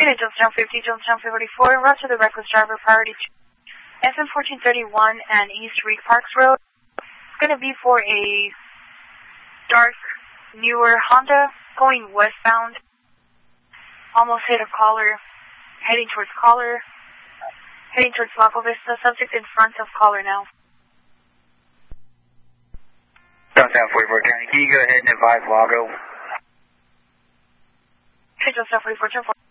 Unit Jonestown 50, Jonestown 44, route to the reckless driver, priority FM 1431 and East Reed Parks Road. It's going to be for a dark, newer Honda going westbound. Almost hit a caller, heading towards Lago Vista, subject in front of caller now. Jonestown 44 County, can you go ahead and advise Lago? Hey, Jonestown 44, 10-4.